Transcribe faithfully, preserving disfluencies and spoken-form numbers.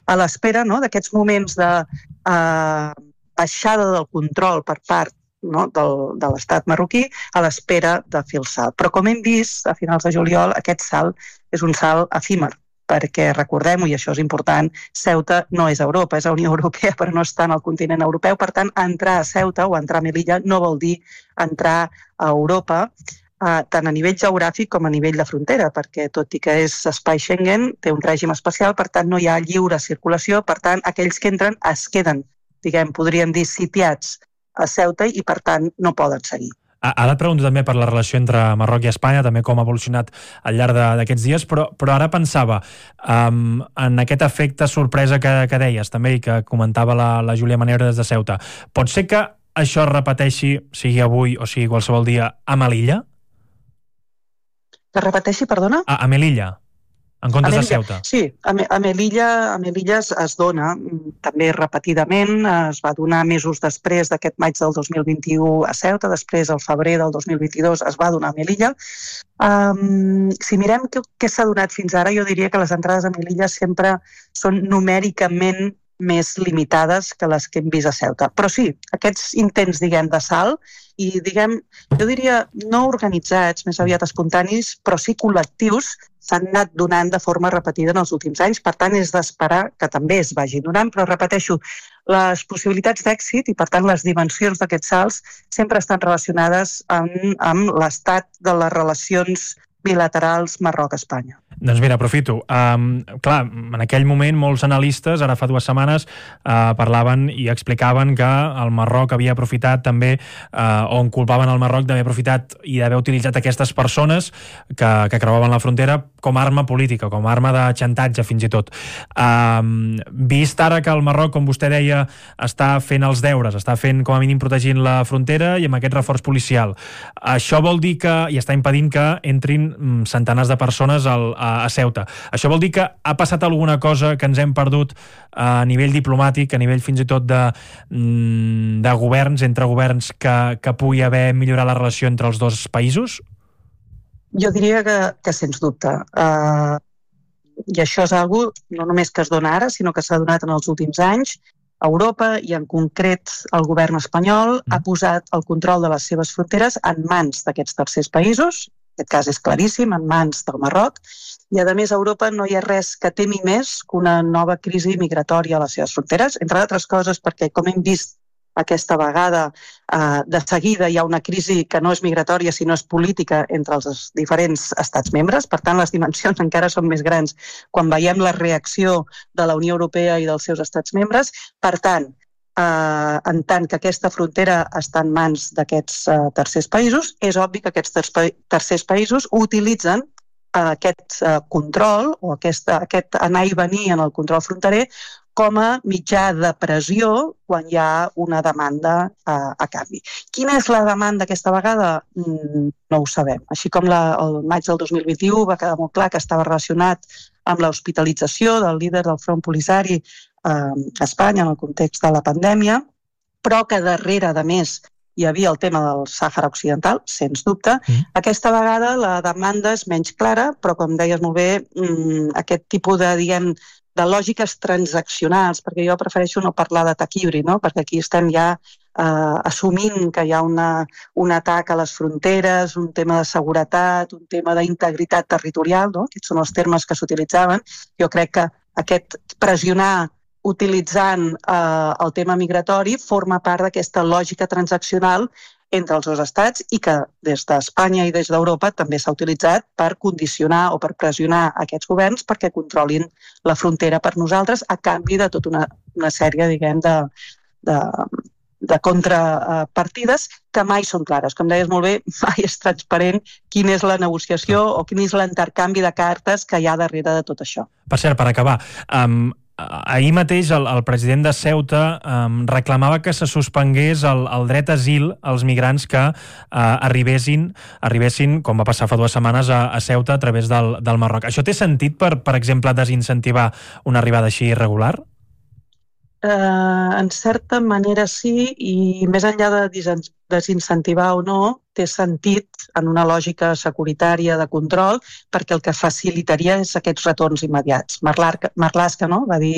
a l'espera, no?, d'aquests moments de eh, baixada del control per part, no?, del, de l'estat marroquí, a l'espera de fer el salt. Però com hem vist a finals de juliol, aquest salt és un salt efímer, perquè recordem-ho, i això és important, Ceuta no és Europa, és la Unió Europea, però no està en el continent europeu. Per tant, entrar a Ceuta o entrar a Melilla no vol dir entrar a Europa, eh, tant a nivell geogràfic com a nivell de frontera, perquè tot i que és espai Schengen, té un règim especial, per tant, no hi ha lliure circulació, per tant, aquells que entren es queden, diguem, podríem dir, sitiats a Ceuta i, per tant, no poden seguir. Ara et pregunto també per la relació entre Marroc i Espanya, també com ha evolucionat al llarg d'aquests dies, però, però ara pensava um, en aquest efecte sorpresa que, que deies també i que comentava la, la Júlia Manero des de Ceuta. Pot ser que això es repeteixi, sigui avui o sigui qualsevol dia, a Melilla? Que repeteixi, perdona? A, a Melilla. En comptes de Ceuta. Sí, a, a Melilla, a Melilla es, es dona també repetidament, es va donar mesos després d'aquest maig del dos mil vint-i-u a Ceuta, després al febrer del dos mil vint-i-dos es va donar a Melilla. Um, si mirem què, què s'ha donat fins ara, jo diria que les entrades a Melilla sempre són numèricament més limitades que les que hem vist a Ceuta. Però sí, aquests intents, diguem, de salt, i diguem, jo diria no organitzats, més aviat espontanis, però sí col·lectius, s'han anat donant de forma repetida en els últims anys. Per tant, és d'esperar que també es vagi donant, però repeteixo, les possibilitats d'èxit i, per tant, les dimensions d'aquests salts sempre estan relacionades amb, amb l'estat de les relacions bilaterals Marroc-Espanya. Doncs mira, aprofito. Um, clar, en aquell moment molts analistes, ara fa dues setmanes, uh, parlaven i explicaven que el Marroc havia aprofitat també, uh, o en culpaven el Marroc d'haver aprofitat i d'haver utilitzat aquestes persones que, que creuaven la frontera com a arma política, com a arma de xantatge fins i tot. Um, vist ara que el Marroc, com vostè deia, està fent els deures, està fent com a mínim protegint la frontera i amb aquest reforç policial, això vol dir que, i està impedint que entrin centenars de persones al, a, a Ceuta. Això vol dir que ha passat alguna cosa que ens hem perdut a nivell diplomàtic, a nivell fins i tot de, de governs, entre governs, que, que pugui haver millorat la relació entre els dos països? Jo diria que, que sens dubte. Uh, I això és algo no només que es dona ara, sinó que s'ha donat en els últims anys. Europa, i en concret el govern espanyol, mm. ha posat el control de les seves fronteres en mans d'aquests tercers països. Aquest cas és claríssim, en mans del Marroc, i a més a Europa no hi ha res que temi més que una nova crisi migratòria a les seves fronteres, entre altres coses perquè, com hem vist aquesta vegada, eh, de seguida hi ha una crisi que no és migratòria sinó és política entre els diferents estats membres, per tant les dimensions encara són més grans quan veiem la reacció de la Unió Europea i dels seus estats membres. Per tant, Uh, en tant que aquesta frontera està en mans d'aquests uh, tercers països, és obvi que aquests ter tercers països utilitzen uh, aquest uh, control o aquesta, aquest anar i venir en el control fronterer com a mitjà de pressió quan hi ha una demanda uh, a canvi. Quina és la demanda aquesta vegada? Mm, no ho sabem. Així com la, el maig del dos mil vint-i-u va quedar molt clar que estava relacionat amb l'hospitalització del líder del Front Polisari a Espanya en el context de la pandèmia, però que darrere, de més, hi havia el tema del Sàhara Occidental, sens dubte. Mm. Aquesta vegada la demanda és menys clara, però com deies molt bé, aquest tipus de, diguem, de lògiques transaccionals, perquè jo prefereixo no parlar d'atac híbrid, no? Perquè aquí estem ja eh, assumint que hi ha una, un atac a les fronteres, un tema de seguretat, un tema d'integritat territorial, no? Aquests són els termes que s'utilitzaven. Jo crec que aquest pressionar utilitzant eh, el tema migratori forma part d'aquesta lògica transaccional entre els dos estats i que des d'Espanya i des d'Europa també s'ha utilitzat per condicionar o per pressionar aquests governs perquè controlin la frontera per nosaltres a canvi de tota una, una sèrie, diguem, de, de, de contrapartides que mai són clares. Com deies molt bé, mai és transparent quina és la negociació o quin és l'intercanvi de cartes que hi ha darrere de tot això. Per cert, per acabar, um, ahir mateix el, el president de Ceuta um, reclamava que se suspengués el, el dret a asil als migrants que uh, arribessin, arribessin, com va passar fa dues setmanes, a, a Ceuta a través del, del Marroc. Això té sentit per, per exemple, desincentivar una arribada així irregular? Uh, en certa manera sí, i més enllà de desincentivar o no, té sentit en una lògica securitària de control, perquè el que facilitaria és aquests retorns immediats. Marlaska, no? Va dir